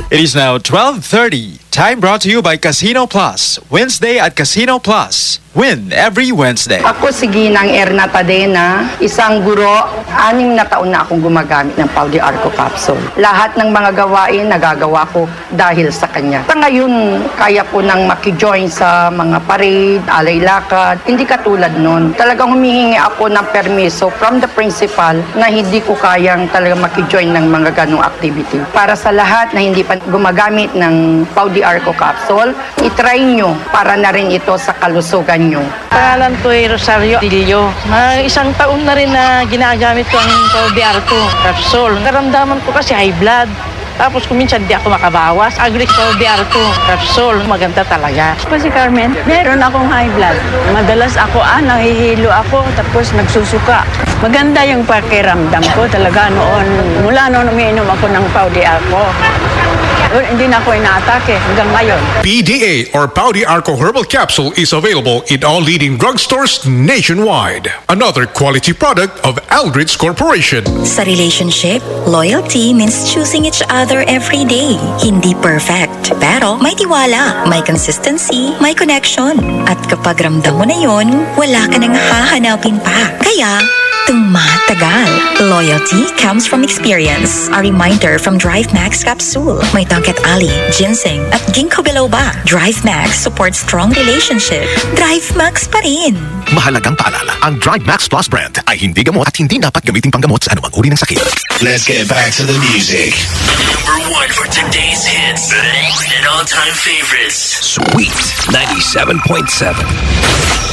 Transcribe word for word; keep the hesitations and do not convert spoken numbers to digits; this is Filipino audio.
It is now twelve thirty. Time brought to you by Casino Plus. Wednesday at Casino Plus. Win every Wednesday. Ako si Ginang Erna Tadena, isang guro. Anim na taon na akong gumagamit ng Pau de Arco capsule. Lahat ng mga gawain nagagawa ko dahil sa kanya. Sa ngayon, kaya ko nang makijoin sa mga parade, alay lakad. Hindi katulad nun. Talagang humihingi ako ng permiso from the principal na hindi ko kayang talaga makijoin ng mga ganong activity. Para sa lahat na hindi pa gumagamit ng Pau de Arco capsule, itry nyo para na rin ito sa kalusugan nyo. Pangalan ko ay Rosario Dilio. Mga isang taon na rin na ginagamit ko ang Pau de Arco capsule. Naramdaman ko kasi high blood. Tapos kung minsan di ako makabawas, agri Pau de Arco capsule. Maganda talaga. Ako si Carmen, meron akong high blood. Madalas ako, ah, nahihilo ako, tapos nagsusuka. Maganda yung pakiramdam ko talaga noon. Mula noon umiinom ako ng Pau de Arco. Hindi na ako inaatake hanggang ngayon. P D A or Pau de Arco Herbal Capsule is available in all leading drugstores nationwide. Another quality product of Aldrich Corporation. Sa relationship, loyalty means choosing each other every day. Hindi perfect, pero may tiwala, may consistency, may connection. At kapag ramdam mo na yun, wala ka nang hahanapin pa. Kaya, tumatagal. Loyalty comes from experience. A reminder from Drive Max Capsule. May tangket ali, ginseng, at ginkgo biloba. Drive Max supports strong relationship. Drive Max pa rin. Mahalagang paalala, ang Drive Max Plus brand ay hindi gamot at hindi dapat gamitin panggamot sa anumang uri ng sakit. Let's get back to the music. Number one for today's hits and all-time favorites. Sweet ninety-seven point seven.